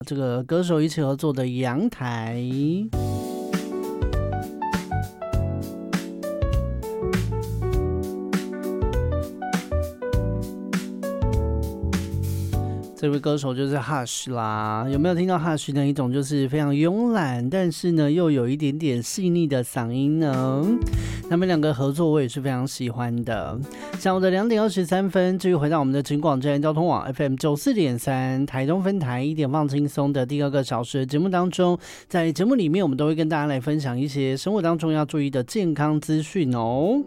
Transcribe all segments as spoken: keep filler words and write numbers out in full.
这个歌手一起合作的《阳台》。这位歌手就是 Hush 啦，有没有听到 Hush 的一种就是非常慵懒，但是呢又有一点点细腻的嗓音呢？他们两个合作我也是非常喜欢的。下午的两点二十三分，继续回到我们的警广之声交通网 F M 九四点三台东分台一点放轻松的第二个小时的节目当中，在节目里面我们都会跟大家来分享一些生活当中要注意的健康资讯哦。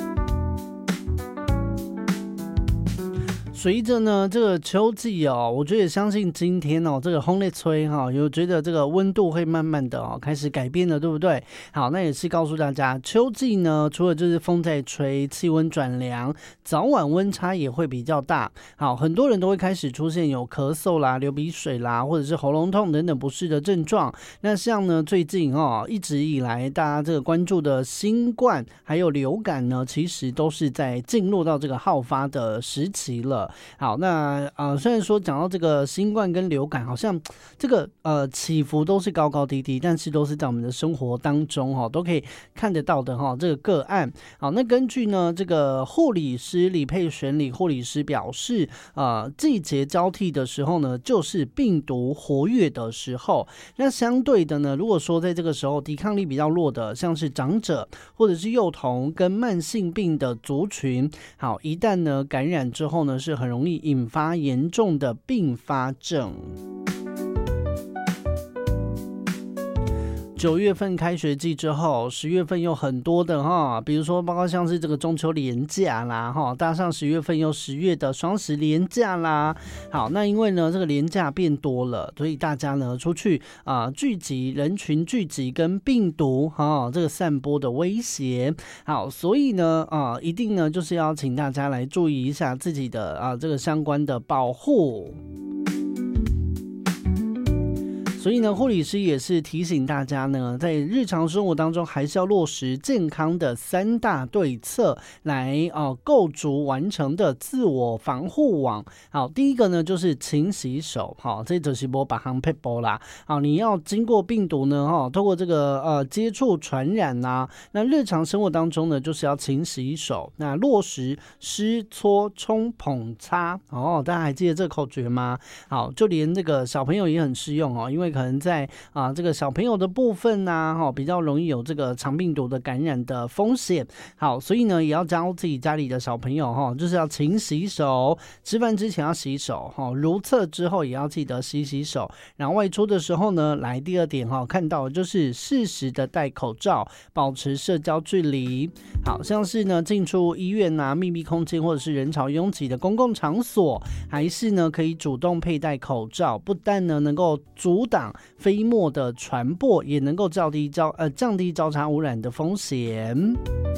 随着呢这个秋季哦，我觉得相信今天哦这个风在吹哈，有觉得这个温度会慢慢的哦开始改变了，对不对？好，那也是告诉大家，秋季呢除了就是风在吹，气温转凉，早晚温差也会比较大。好，很多人都会开始出现有咳嗽啦、流鼻水啦，或者是喉咙痛等等不适的症状。那像呢最近哦一直以来大家这个关注的新冠还有流感呢，其实都是在进入到这个好发的时期了。好，那呃，虽然说讲到这个新冠跟流感，好像这个呃起伏都是高高低低，但是都是在我们的生活当中哈、哦、都可以看得到的哈、哦、这个个案。好，那根据呢这个护理师李佩璇李护理师表示，呃，季节交替的时候呢，就是病毒活跃的时候。那相对的呢，如果说在这个时候抵抗力比较弱的，像是长者或者是幼童跟慢性病的族群，好，一旦呢感染之后呢，是很容易引发严重的并发症。九月份开学季之后，十月份有很多的哈，比如说包括像是这个中秋连假啦哈，搭上十月份有十月的双十连假啦。好，那因为呢这个连假变多了，所以大家呢出去啊、呃、聚集人群聚集跟病毒哈这个散播的威胁。好，所以呢啊、呃、一定呢就是要请大家来注意一下自己的啊、呃、这个相关的保护。所以呢，护理师也是提醒大家呢，在日常生活当中还是要落实健康的三大对策，来哦构筑完成的自我防护网。好，第一个呢就是勤洗手，好，这就是没把行撇步啦。好，你要经过病毒呢，哈，透过这个呃接触传染啊，那日常生活当中呢，就是要勤洗手，那落实湿搓冲捧擦。哦，大家还记得这个口诀吗？好，就连这个小朋友也很适用哦，因为可能在啊这个小朋友的部分啊，哈、哦、比较容易有这个肠病毒的感染的风险。好，所以呢也要教自己家里的小朋友哈、哦，就是要勤洗手，吃饭之前要洗手哈、哦，如厕之后也要记得洗洗手。然后外出的时候呢，来第二点哈、哦，看到的就是适时的戴口罩，保持社交距离。好像是呢进出医院啊、密闭空间或者是人潮拥挤的公共场所，还是呢可以主动佩戴口罩，不但呢能够阻挡飞沫的传播，也能够降低交呃降低交叉污染的风险。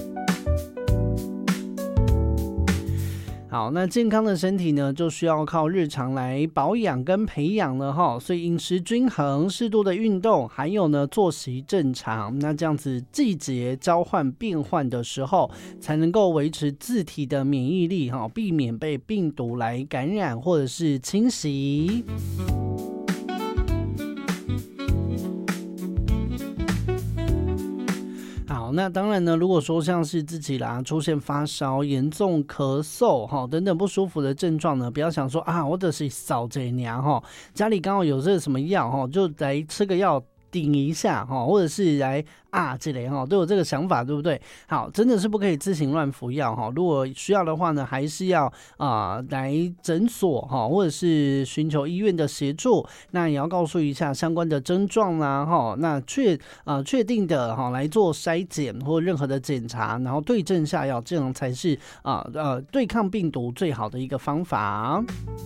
好，那健康的身体呢，就需要靠日常来保养跟培养了哈。所以饮食均衡、适度的运动，还有呢作息正常，那这样子季节交换变换的时候，才能够维持自体的免疫力哈，避免被病毒来感染或者是侵袭。好，那当然呢，如果说像是自己啦出现发烧、严重咳嗽哈等等不舒服的症状呢，不要想说啊，我只是少这娘哈，家里刚好有这个什么药哈，就来吃个药顶一下哈，或者是来啊这类哈，都有这个想法，对不对？好，真的是不可以自行乱服药哈。如果需要的话呢，还是要啊、呃、来诊所哈，或者是寻求医院的协助。那也要告诉一下相关的症状啦哈，那确啊确定的哈来做筛检或任何的检查，然后对症下药，这样才是啊呃对抗病毒最好的一个方法。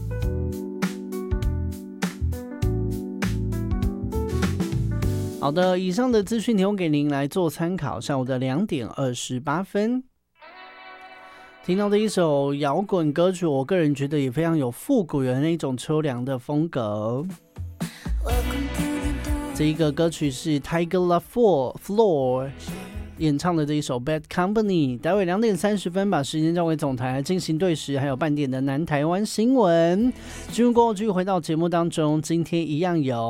好的，以上的资讯提供给您来做参考。下午的两点二十八分，听到的一首摇滚歌曲，我个人觉得也非常有复古的那种秋凉的风格。这一个歌曲是 Tiger Love Floor 演唱的这一首 Bad Company。 待会两点三十分把时间交给总台来进行对时，还有半点的南台湾新闻。进入过后继续回到节目当中，今天一样有